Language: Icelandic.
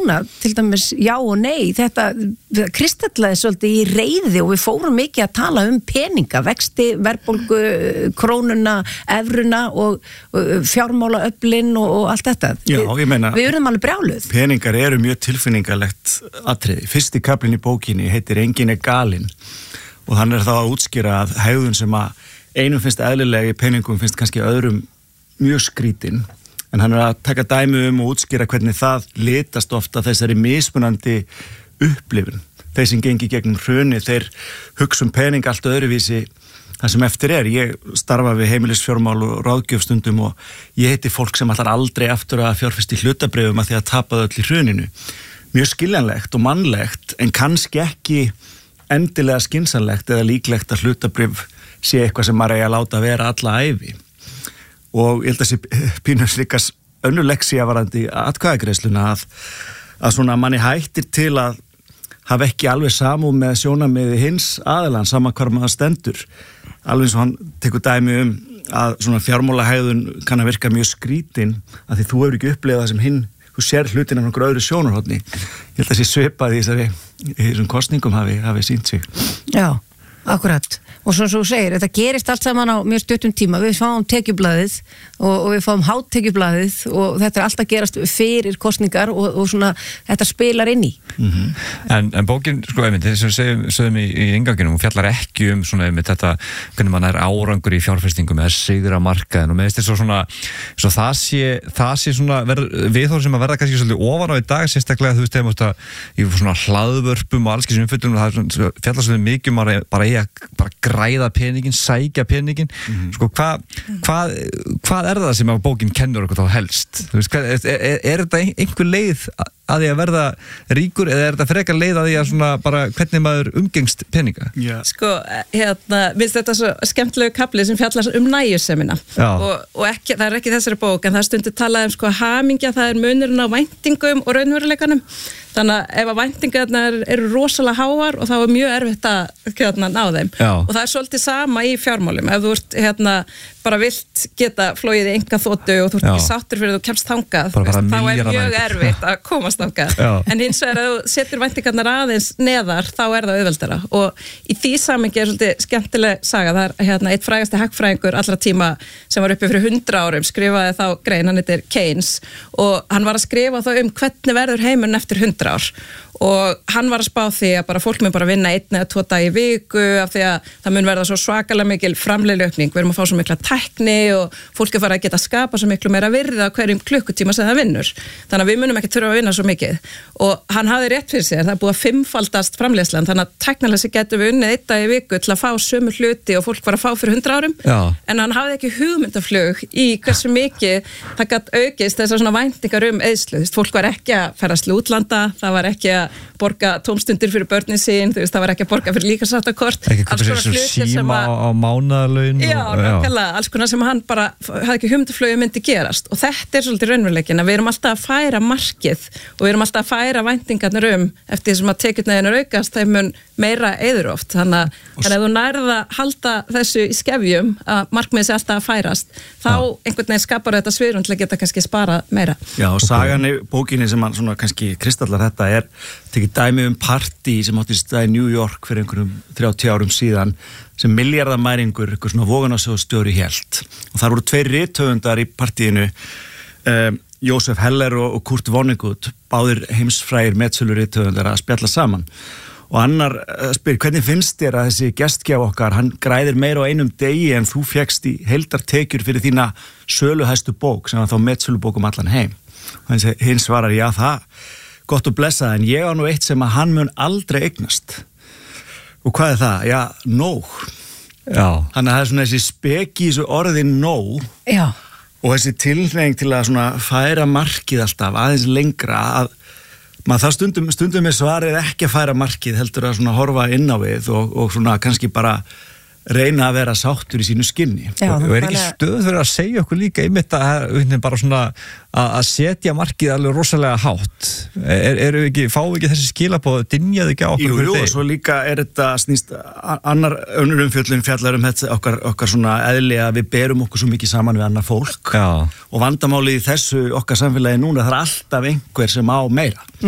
núna, til dæmis já og nei, þetta kristallaði svolítið í reiði og við fórum mikið að tala peninga, vexti, verðbólgu, krónuna, evruna og fjármálaöflin og allt þetta. Já, ég meina, við urðum alveg brjáluð. Peningar eru mjög tilfinningalegt atriði. Fyrsti kaflinn í bókinni heitir Enginn galinn og hann þá að útskýra að hegðun sem að einum finnst eðlilega í peningum finnst kannski öðrum mjög skrítin, en hann að taka dæmi og útskýra hvernig það litast ofta þessari mismunandi upplifun. Þeir sem gengi gegnum hruni, þeir hugsa pening allt öðruvísi það sem eftir er. Ég starfa við heimilisfjármál og ráðgjöf stundum og ég heiti fólk sem ætlar aldrei aftur að fjárfesta í hlutabréfum að því að tapa öll í hruninu. Mjög skiljanlegt og mannlegt, en kannski ekki endilega skynsamlegt eða líklegt að hlutabréf sé eitthvað sem maður eigi að láta vera alla ævi. Og ég held að sé pínus líka önnur leksía varandi atkvæðagreiðsluna að svona manni hættir til að hafa ekki alveg samúð með sjónarmiði hins aðilann, sama hvar maður stendur. Alveg eins og hann tekur dæmi að svona fjármálahegðun kann að virka mjög skrítin að því þú hefur ekki upplifað það sem hinn, þú sér hlutina frá öðru sjónarhorni. Ég held að sé svipað í þessum kosningum hafi sýnt sig. Já, akkurat. Og svo segir, þetta gerist allt saman á mjög stuttum tíma. Við fáum tekjublaðið og við fáum háttekjublaðið og þetta allt að gerast fyrir kosningar og svona þetta spilar inn í. En bókin, sko, einmitt, þess að við sögum í innganginum, hún fjallar ekki svona einmitt þetta, hvernig mann árangur í fjárfestingum eða sigra markaðin og með þess svona, svo það sé svona viðhorf sem að verða kannski svolítið ofan á í dag, sérstaklega þú veist, eða í svona hlaðvörpum og alls sem umfjöllum, það fjallar svolítið mikið bara græða peningin, sækja peningin. Sko, hvað er það sem að bókin kennur okkur þá helst? Þú veist, er þetta einhver leið að því að verða ríkur eða er þetta frekar leið að því að svona bara hvernig maður umgengst peninga? Yeah. Sko, minnst þetta svo skemmtilegu kafli sem fjallar nægjusemina og ekki, það er ekki þessari bók en það stundur talað sko hamingja, það er munurinn á væntingum og raunveruleikanum. Þannig að ef að væntingarnar eru rosalega háar og þá er mjög erfitt að ná þeim. Og það er svolítið sama í fjármálum. Ef þú ert bara vilt geta flogið í einkaþotu og þú ert ekki sáttur fyrir að þú kemst þangað, þá er mjög erfitt að komast þangað. En hins vegar að þú setur væntingarnar aðeins neðar, þá er það auðveldara. Og í því samengi er svolítið skemmtileg saga. Það er eitt frægasti hagfræðingur allra tíma sem var uppi fyrir 100 árum, skrifaði þá grein, hann heitir Keynes og hann var að skrifa þá hvernig verður heimurinn eftir 100 ár og hann var að spá því að bara fólk mun bara vinna 1 eða 2 daga í viku af því að það mun verða svo svakalega mikil framleiðniaukning, við erum að fá svo mikla tækni og fólk er fara að geta skapa svo miklu meira virði á hverjum klukkutíma sem það vinnur, þannig að við munum ekki þurfa að vinna svo mikið og hann hafði rétt fyrir sér, það er búið að 5-faldast framleiðslan, þannig að tæknilega sér getum við unnið 1 dag í viku til að fá sömu hluti og fólk var að fá fyrir 100 árum en hann hafði ekki hugmyndaflug í hversu mikið það gat aukist þessar svona væntingar eyðslu, fólk var ekki að ferðast til útlanda, það var ekki að borga tómstundir fyrir börnin sín, þú veist, það var ekki að borga fyrir líkamsræktarkort, alls konar hlutir sem að á mánaðarlaun alls konar sem hann bara hafði ekki hugmyndaflug myndi gerast og þetta er svolítið raunveruleikin að við erum alltaf að færa markið og við erum alltaf að færa væntingarnar eftir því sem að tekjurnar aukast, þeim mun meira eyður oft, þannig að ef þú nærð að halda þessu í skefjum að markmiðið sé alltaf að færast þá einhvern veginn skapar þetta svigrúm til að geta kannski spara meira. Já, og sagan í bókinni sem hann svona kannski kristallar þetta er tekið dæmi partí sem átti stað í New York fyrir einhverjum 30 árum síðan sem milljarðamæringur, eitthvað svona vogunarsjóðsstjóri hélt og þar voru 2 rithöfundar í partíinu Joseph Heller og Kurt Vonnegut, báðir heimsfrægir metsölurithöfundar að spjalla saman og annar spyr, hvernig finnst þér að þessi gestgjaf okkar, hann græðir meira á einum degi en þú fékkst í heildartekjur fyrir þína söluhæstu bók sem var þá metsölubók allan heim og hinn svarar, já það gott og blessað, en ég á nú eitt sem að hann mun aldrei eignast og hvað er það? Já, nóg þannig að það er svona þessi speki í þessu orði nóg og þessi tilhneiging til að svona færa markið alltaf aðeins lengra að maður það stundum með svarið ekki að færa markið heldur að svona horfa inn á við og svona kannski bara reyna að vera sáttur í sínu skinni. Og er ekki stöð fyrir að segja okkur líka einmitt að bara svona að setja markið alveg rosalega hátt. Fáum við ekki þessi skilaboð, dynjaðu ekki á okkur? Jú, og svo líka er þetta snýst annar önnur umfjöllun fjallar þetta okkar svona eðli að við berum okkur svo mikið saman við annar fólk og vandamálið í þessu okkar samfélagi núna það er alltaf einhver sem á meira.